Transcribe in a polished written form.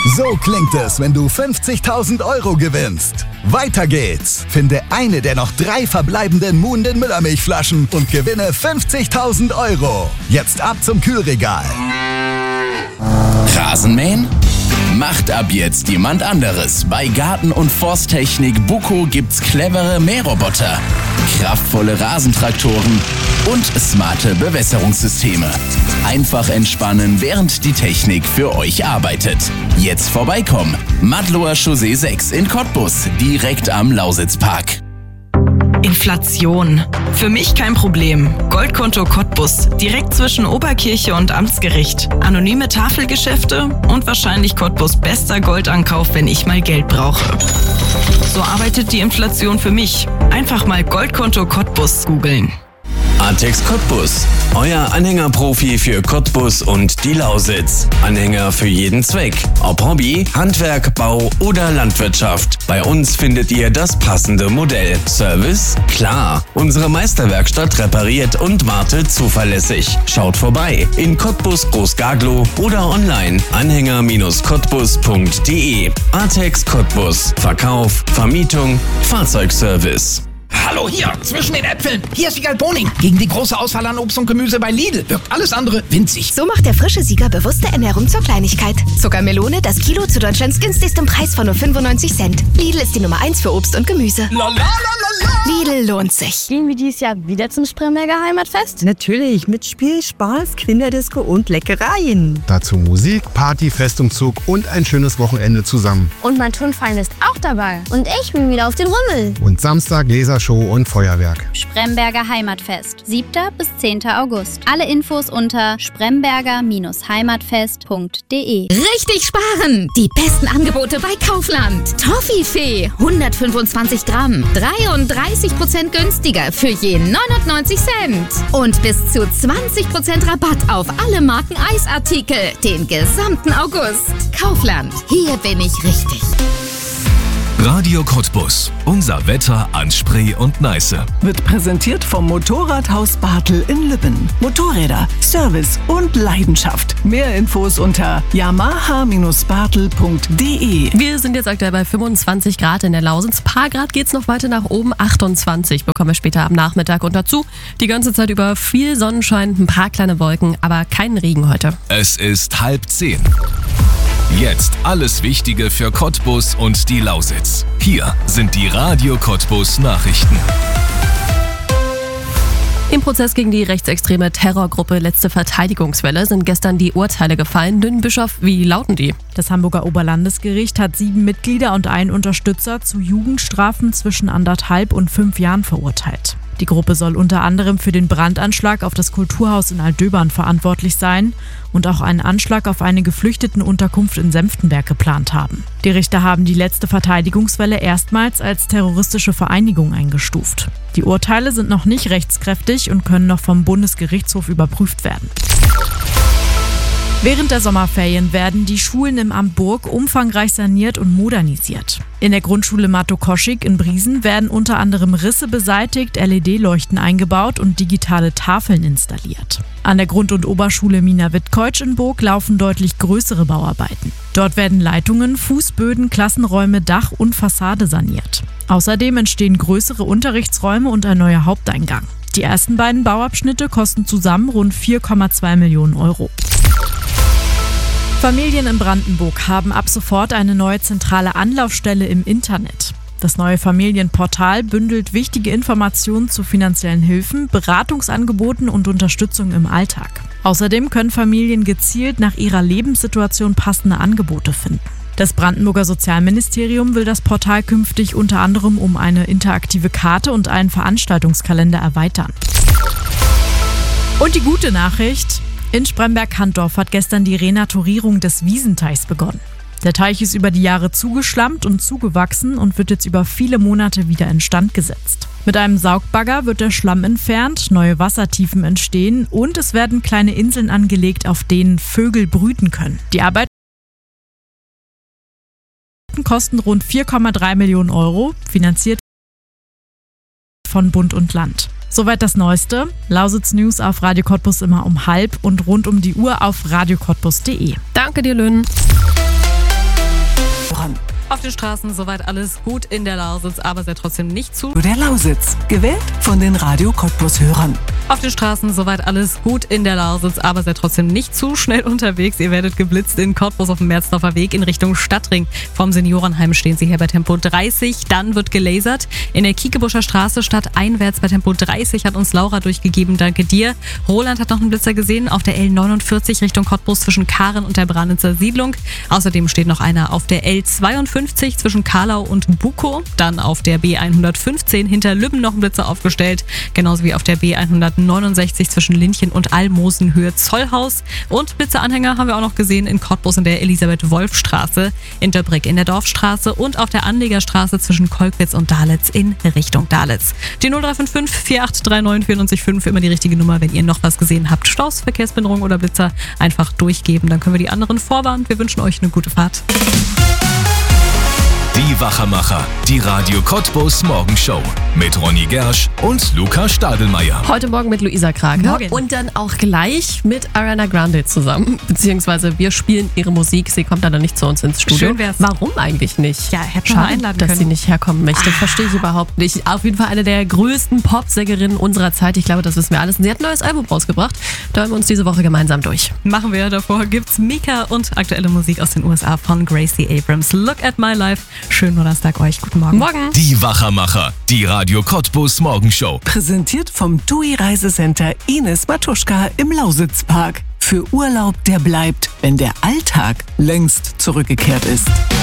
So klingt es, wenn du 50.000 Euro gewinnst. Weiter geht's. Finde eine der noch 3 verbleibenden Moon Müllermilchflaschen und gewinne 50.000 Euro. Jetzt ab zum Kühlregal. Rasenmähen? Macht ab jetzt jemand anderes. Bei Garten- und Forsttechnik Buco gibt's clevere Mähroboter, kraftvolle Rasentraktoren und smarte Bewässerungssysteme. Einfach entspannen, während die Technik für euch arbeitet. Jetzt vorbeikommen. Madloer Chaussee 6 in Cottbus, direkt am Lausitzpark. Inflation. Für mich kein Problem. Goldkonto Cottbus. Direkt zwischen Oberkirche und Amtsgericht. Anonyme Tafelgeschäfte und wahrscheinlich Cottbus bester Goldankauf, wenn ich mal Geld brauche. So arbeitet die Inflation für mich. Einfach mal Goldkonto Cottbus googeln. Artex Cottbus, euer Anhängerprofi für Cottbus und die Lausitz. Anhänger für jeden Zweck. Ob Hobby, Handwerk, Bau oder Landwirtschaft. Bei uns findet ihr das passende Modell. Service? Klar. Unsere Meisterwerkstatt repariert und wartet zuverlässig. Schaut vorbei in Cottbus Großgaglow oder online anhänger-cottbus.de. Artex Cottbus. Verkauf, Vermietung, Fahrzeugservice. Hallo hier, zwischen den Äpfeln. Hier ist Sieger Boning. Gegen die große Auswahl an Obst und Gemüse bei Lidl wirkt alles andere winzig. So macht der frische Sieger bewusste Ernährung zur Kleinigkeit. Zuckermelone, das Kilo zu Deutschlands günstigstem Preis von nur 95 Cent. Lidl ist die Nummer 1 für Obst und Gemüse. Lidl lohnt sich. Gehen wir dieses Jahr wieder zum Spremberger Heimatfest? Natürlich, mit Spiel, Spaß, Kinderdisco und Leckereien. Dazu Musik, Party, Festumzug und ein schönes Wochenende zusammen. Und mein Turnverein ist auch dabei. Und ich bin wieder auf den Rummel. Und Samstag Lasershow und Feuerwerk. Spremberger Heimatfest, 7. bis 10. August. Alle Infos unter spremberger-heimatfest.de. Richtig sparen! Die besten Angebote bei Kaufland. Toffifee, 125 Gramm, 33% günstiger für je 99 Cent. Und bis zu 20% Rabatt auf alle Marken Eisartikel den gesamten August. Kaufland, hier bin ich richtig. Radio Cottbus. Unser Wetter an Spree und Neiße. Wird präsentiert vom Motorradhaus Bartel in Lübben. Motorräder, Service und Leidenschaft. Mehr Infos unter yamaha-bartel.de. Wir sind jetzt aktuell bei 25 Grad in der Lausitz. Ein paar Grad geht's noch weiter nach oben. 28 bekommen wir später am Nachmittag. Und dazu die ganze Zeit über viel Sonnenschein, ein paar kleine Wolken, aber keinen Regen heute. Es ist 9:30. Jetzt alles Wichtige für Cottbus und die Lausitz. Hier sind die Radio Cottbus Nachrichten. Im Prozess gegen die rechtsextreme Terrorgruppe Letzte Verteidigungswelle sind gestern die Urteile gefallen. Dünn-Bischof, wie lauten die? Das Hamburger Oberlandesgericht hat 7 Mitglieder und einen Unterstützer zu Jugendstrafen zwischen 1,5 und 5 Jahren verurteilt. Die Gruppe soll unter anderem für den Brandanschlag auf das Kulturhaus in Altdöbern verantwortlich sein und auch einen Anschlag auf eine Geflüchtetenunterkunft in Senftenberg geplant haben. Die Richter haben die Letzte Verteidigungswelle erstmals als terroristische Vereinigung eingestuft. Die Urteile sind noch nicht rechtskräftig und können noch vom Bundesgerichtshof überprüft werden. Während der Sommerferien werden die Schulen im Amt Burg umfangreich saniert und modernisiert. In der Grundschule Matokoschik in Briesen werden unter anderem Risse beseitigt, LED-Leuchten eingebaut und digitale Tafeln installiert. An der Grund- und Oberschule Mina Wittkeutsch in Burg laufen deutlich größere Bauarbeiten. Dort werden Leitungen, Fußböden, Klassenräume, Dach und Fassade saniert. Außerdem entstehen größere Unterrichtsräume und ein neuer Haupteingang. Die ersten beiden Bauabschnitte kosten zusammen rund 4,2 Millionen Euro. Familien in Brandenburg haben ab sofort eine neue zentrale Anlaufstelle im Internet. Das neue Familienportal bündelt wichtige Informationen zu finanziellen Hilfen, Beratungsangeboten und Unterstützung im Alltag. Außerdem können Familien gezielt nach ihrer Lebenssituation passende Angebote finden. Das Brandenburger Sozialministerium will das Portal künftig unter anderem um eine interaktive Karte und einen Veranstaltungskalender erweitern. Und die gute Nachricht: In Spremberg-Hanndorf hat gestern die Renaturierung des Wiesenteichs begonnen. Der Teich ist über die Jahre zugeschlammt und zugewachsen und wird jetzt über viele Monate wieder instand gesetzt. Mit einem Saugbagger wird der Schlamm entfernt, neue Wassertiefen entstehen und es werden kleine Inseln angelegt, auf denen Vögel brüten können. Die Arbeiten kosten rund 4,3 Millionen Euro, finanziert von Bund und Land. Soweit das Neueste. Lausitz News auf Radio Cottbus immer um 12:30 und rund um die Uhr auf radiocottbus.de. Danke dir, Lynn. Auf den Straßen soweit alles gut in der Lausitz, aber sehr trotzdem nicht zu. Der Lausitz, gewählt von den Radio Cottbus-Hörern. Auf den Straßen soweit alles gut in der Lausitz, aber seid trotzdem nicht zu schnell unterwegs. Ihr werdet geblitzt in Cottbus auf dem Merzdorfer Weg in Richtung Stadtring. Vom Seniorenheim stehen Sie hier bei Tempo 30, dann wird gelasert. In der Kiekebuscher Straße stadteinwärts bei Tempo 30 hat uns Laura durchgegeben, danke dir. Roland hat noch einen Blitzer gesehen auf der L49 Richtung Cottbus zwischen Karen und der Branitzer Siedlung. Außerdem steht noch einer auf der L52 zwischen Karlau und Bukow. Dann auf der B115 hinter Lübben noch ein Blitzer aufgestellt. Genauso wie auf der B169 zwischen Linchen und Almosen Höhe Zollhaus. Und Blitzeranhänger haben wir auch noch gesehen in Cottbus in der Elisabeth-Wolf-Straße, in Döbrick in der Dorfstraße und auf der Anlegerstraße zwischen Kolkwitz und Dahletz in Richtung Dahletz. Die 0355 4839 94 immer die richtige Nummer, wenn ihr noch was gesehen habt. Staus, Verkehrsbehinderung oder Blitzer einfach durchgeben. Dann können wir die anderen vorwarnen. Wir wünschen euch eine gute Fahrt. Die Wachermacher, die Radio Cottbus Morgenshow mit Ronny Gersch und Luca Stadelmeier. Heute Morgen mit Luisa Krake. Morgen. Und dann auch gleich mit Ariana Grande zusammen. Beziehungsweise wir spielen ihre Musik. Sie kommt dann nicht zu uns ins Studio. Schön wär's. Warum eigentlich nicht? Ja, hätte schon mal einladen können. Dass sie nicht herkommen möchte. Verstehe ich überhaupt nicht. Auf jeden Fall eine der größten Popsängerinnen unserer Zeit. Ich glaube, das wissen wir alles. Und sie hat ein neues Album rausgebracht. Da hören wir uns diese Woche gemeinsam durch. Machen wir. Davor gibt's Mika und aktuelle Musik aus den USA von Gracie Abrams. Look at my life. Schönen Donnerstag euch. Guten Morgen. Morgen. Die Wachermacher, die Radio Cottbus Morgenshow. Präsentiert vom TUI Reisecenter Ines Matuschka im Lausitzpark. Für Urlaub, der bleibt, wenn der Alltag längst zurückgekehrt ist.